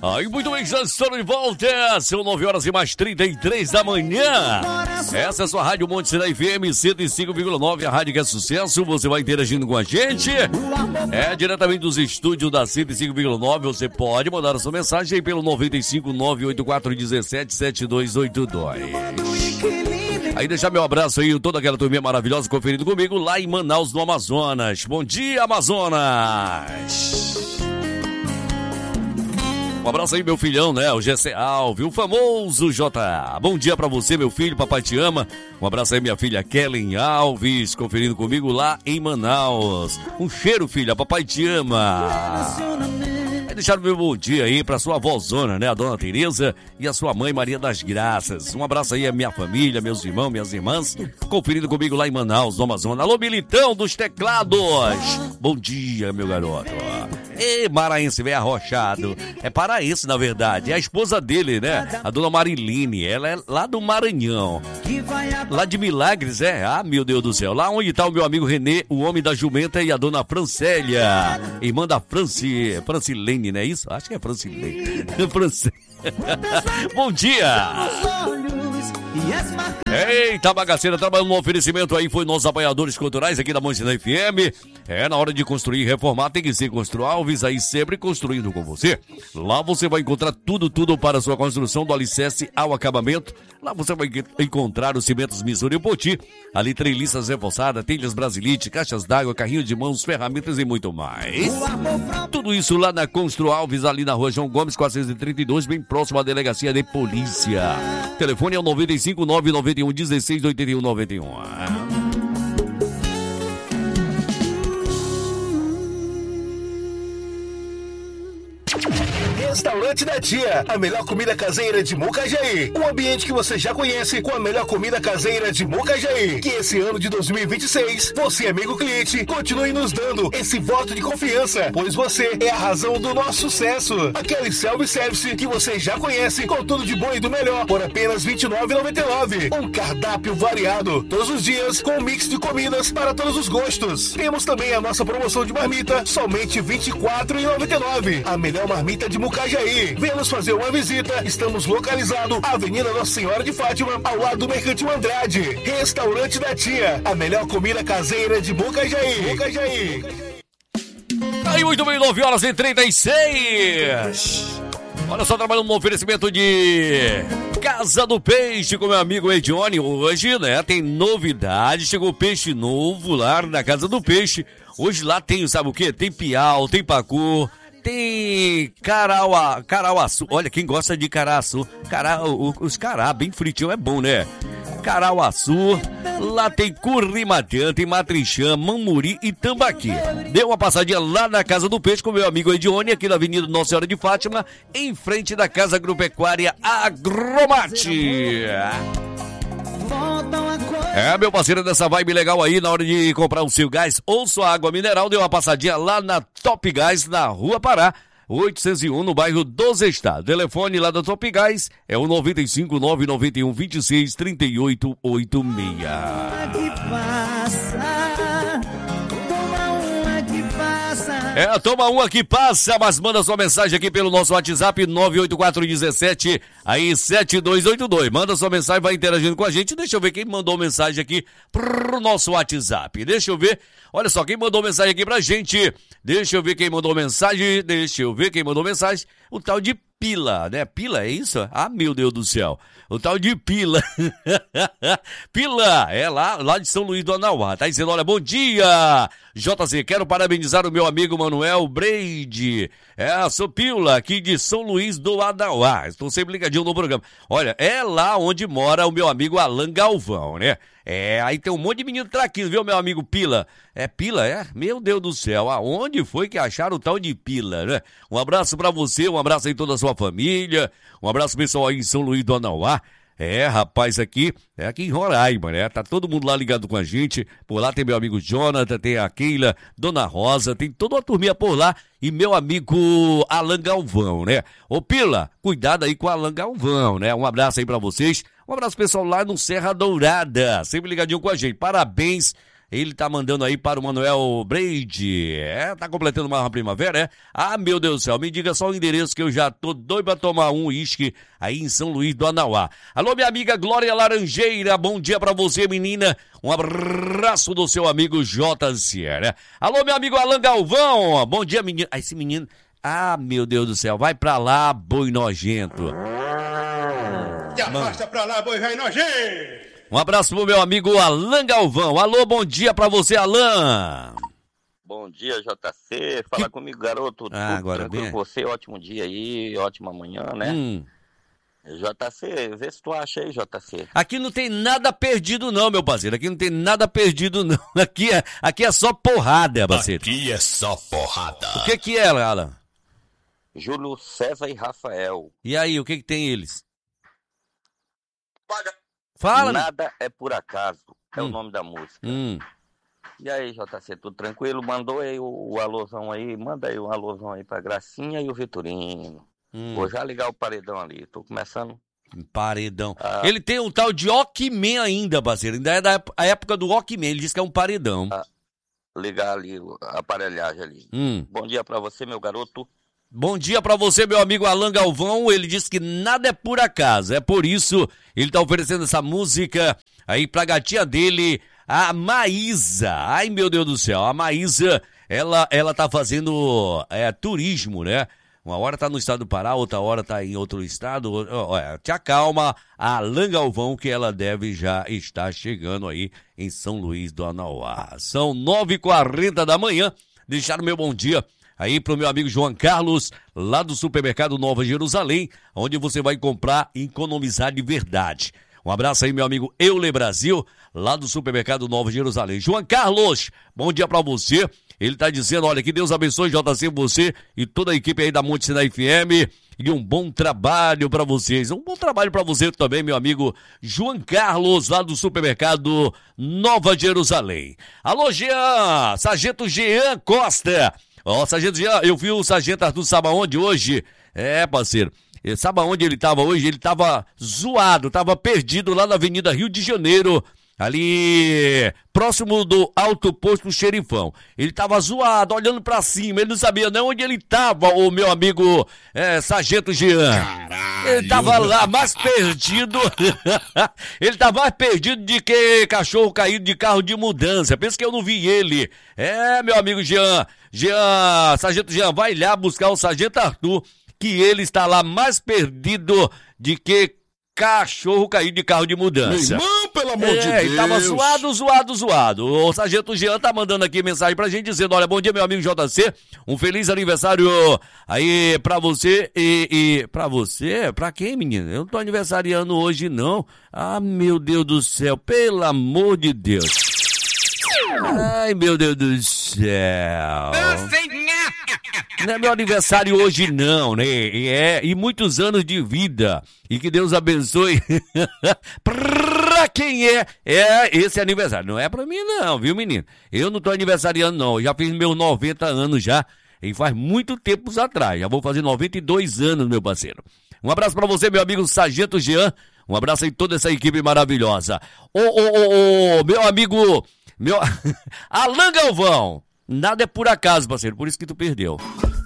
Aí, muito bem, já estamos de volta. São 9 horas e mais 33 da manhã. Essa é a sua Rádio Monte Sinai FM 105,9, a rádio que é sucesso. Você vai interagindo com a gente. É diretamente dos estúdios da 105,9. Você pode mandar a sua mensagem aí pelo 95984177282. Aí deixar meu abraço aí, toda aquela turminha maravilhosa conferindo comigo lá em Manaus, no Amazonas. Bom dia, Amazonas! Um abraço aí, meu filhão, né? O GC Alves, o famoso J. Bom dia pra você, meu filho, papai te ama. Um abraço aí, minha filha Kellen Alves, conferindo comigo lá em Manaus. Um cheiro, filha, papai te ama. Deixar o meu bom dia aí pra sua avózona, né? A dona Tereza e a sua mãe Maria das Graças. Um abraço aí à minha família, meus irmãos, minhas irmãs, conferindo comigo lá em Manaus, no Amazonas. Alô, Militão dos Teclados. Bom dia, meu garoto. E Maranhense, velho arrochado. É paraense, na verdade. É a esposa dele, né? A dona Mariline. Ela é lá do Maranhão. Lá de Milagres, é? Ah, meu Deus do céu. Lá onde tá o meu amigo Renê, o homem da jumenta, e a dona Francélia. Irmã da Francilene, não é isso? Acho que é Francilene. Bom dia! Eita, bagaceira, trabalhando no oferecimento aí, foi nossos apoiadores culturais aqui da Monte Sinai FM. É, na hora de construir e reformar, tem que ser Constru Alves, aí sempre construindo com você. Lá você vai encontrar tudo para a sua construção, do alicerce ao acabamento. Lá você vai encontrar os cimentos Missouri e Poti, ali treliças reforçadas, telhas Brasilite, caixas d'água, carrinho de mãos, ferramentas e muito mais. Tudo isso lá na Constru Alves, ali na rua João Gomes, 432, bem próximo à delegacia de polícia. Telefone é o 95991168191. Restaurante da Tia, a melhor comida caseira de Mucajaí. Um ambiente que você já conhece com a melhor comida caseira de Mucajaí. Que esse ano de 2026, você, amigo cliente, continue nos dando esse voto de confiança, pois você é a razão do nosso sucesso. Aquele self-service que você já conhece, com tudo de bom e do melhor, por apenas R$ 29,99. Um cardápio variado, todos os dias, com um mix de comidas para todos os gostos. Temos também a nossa promoção de marmita, somente R$ 24,99. A melhor marmita de Mucajaí. Venha nos fazer uma visita. Estamos localizados na Avenida Nossa Senhora de Fátima, ao lado do Mercantil Andrade. Restaurante da Tia, a melhor comida caseira de Mucajaí. Aí, muito bem, 9 horas e 36. Olha só, trabalhando no oferecimento de Casa do Peixe com meu amigo Edione. Hoje, né, tem novidade. Chegou peixe novo lá na Casa do Peixe. Hoje lá tem, sabe o quê? Tem piau, tem pacu, tem carauaçu. Olha, quem gosta de caraçu, os cará, bem fritinho, é bom, né? Carauaçu, lá tem currimatã, tem matrichã, mamuri e tambaqui. Dê uma passadinha lá na Casa do Peixe com meu amigo Edione, aqui na Avenida Nossa Senhora de Fátima, em frente da Casa Agropecuária Agromate. É, meu parceiro, dessa vibe legal aí, na hora de comprar o seu gás ou sua água mineral, dê uma passadinha lá na Top Gás, na Rua Pará, 801, no bairro dos Estados. Telefone lá da Top Gás é o 95991263886. É, toma uma que passa, mas manda sua mensagem aqui pelo nosso WhatsApp 98417 aí 7282. Manda sua mensagem, vai interagindo com a gente. Deixa eu ver quem mandou mensagem aqui pro nosso WhatsApp. Deixa eu ver. Olha só, quem mandou mensagem aqui pra gente. Deixa eu ver quem mandou mensagem. O tal de Pila, né? Pila, é isso? Ah, meu Deus do céu. O tal de Pila. Pila, é lá de São Luís do Anauá. Tá dizendo, olha, bom dia, JC, quero parabenizar o meu amigo Manuel Breide. É, sou Pila, aqui de São Luís do Anauá. Estou sempre ligadinho no programa. Olha, é lá onde mora o meu amigo Alan Galvão, né? É, aí tem um monte de menino traquinos, viu, meu amigo Pila? É Pila, é? Meu Deus do céu, aonde foi que acharam o tal de Pila, né? Um abraço pra você, um abraço aí toda a sua família, um abraço pessoal aí em São Luís do Anauá. É, rapaz, aqui em Roraima, né? Tá todo mundo lá ligado com a gente. Por lá tem meu amigo Jonathan, tem a Keila, Dona Rosa, tem toda uma turminha por lá. E meu amigo Alan Galvão, né? Ô Pila, cuidado aí com o Alan Galvão, né? Um abraço aí pra vocês. Um abraço pessoal lá no Serra Dourada, sempre ligadinho com a gente. Parabéns Ele tá mandando aí para o Manuel Breide. Tá completando mais uma primavera, é? Ah, meu Deus do céu, me diga só o endereço que eu já tô doido pra tomar um uísque aí em São Luís do Anauá. Alô, minha amiga Glória Laranjeira, bom dia pra você, menina. Um abraço do seu amigo JC, né? Alô, meu amigo Alan Galvão, bom dia, menino. Ah, esse menino, ah, meu Deus do céu, vai pra lá, boi nojento. Te afasta pra lá, boi velho nojento. Um abraço pro meu amigo Alan Galvão. Alô, bom dia pra você, Alan. Bom dia, JC. Fala comigo, garoto. Agora bem. Você, ótimo dia aí, ótima manhã, né? JC, vê se tu acha aí, JC. Aqui não tem nada perdido não, meu parceiro. Aqui não tem nada perdido não. Aqui é só porrada, parceiro. Aqui é só porrada. O que é, Alan? Júlio César e Rafael. E aí, o que tem eles? Fala. Nada é por acaso, é o nome da música. E aí, JC, tudo tranquilo? Mandou aí o alôzão aí, manda aí um alôzão aí pra Gracinha e o Vitorino. Vou já ligar o paredão ali, tô começando. Paredão. Ele tem um tal de Walkman ainda, parceiro, ainda é da época do Walkman, ele disse que é um paredão. Ligar ali a aparelhagem ali. Bom dia pra você, meu garoto. Bom dia pra você, meu amigo Alan Galvão. Ele disse que nada é por acaso. É por isso ele tá oferecendo essa música aí pra gatinha dele, a Maísa. Ai, meu Deus do céu. A Maísa, ela tá fazendo turismo, né? Uma hora tá no estado do Pará, outra hora tá em outro estado. Te acalma, a Alan Galvão, que ela deve já estar chegando aí em São Luís do Anauá. São 9h40 da manhã. Deixaram meu bom dia aí pro meu amigo João Carlos, lá do Supermercado Nova Jerusalém, onde você vai comprar e economizar de verdade. Um abraço aí, meu amigo Euler Brasil, lá do Supermercado Nova Jerusalém. João Carlos, bom dia pra você. Ele tá dizendo, olha, que Deus abençoe, JC, você e toda a equipe aí da Monte Sinai FM, e um bom trabalho pra vocês. Um bom trabalho pra você também, meu amigo João Carlos, lá do Supermercado Nova Jerusalém. Alô, Jean, Sargento Jean Costa. Sargento Jean, eu vi o Sargento Arthur, sabe aonde hoje? Parceiro, sabe aonde ele tava hoje? Ele tava zoado, tava perdido lá na Avenida Rio de Janeiro, ali próximo do Alto Posto Xerifão. Ele tava zoado, olhando pra cima, ele não sabia nem onde ele tava, o meu amigo Sargento Jean. Caralho. Ele tava lá mais perdido, ele tava mais perdido de que cachorro caído de carro de mudança. Pensa que eu não vi ele. Meu amigo Jean, Sargento Jean, vai lá buscar o Sargento Arthur, que ele está lá mais perdido de que cachorro caído de carro de mudança. Meu irmão, pelo amor de Deus. Ele tava zoado. O Sargento Jean tá mandando aqui mensagem pra gente dizendo, olha, bom dia, meu amigo JC, um feliz aniversário aí pra você e pra você? Pra quem, menino? Eu não tô aniversariando hoje, não. Ah, meu Deus do céu, pelo amor de Deus. Ai, meu Deus do céu. Não é meu aniversário hoje não, né? E muitos anos de vida. E que Deus abençoe pra quem é esse aniversário. Não é pra mim não, viu, menino? Eu não tô aniversariando não. Eu já fiz meus 90 anos já. E faz muito tempo atrás. Já vou fazer 92 anos, meu parceiro. Um abraço pra você, meu amigo Sargento Jean. Um abraço aí toda essa equipe maravilhosa. Meu amigo... Alan Galvão, nada é por acaso, parceiro, por isso que tu perdeu.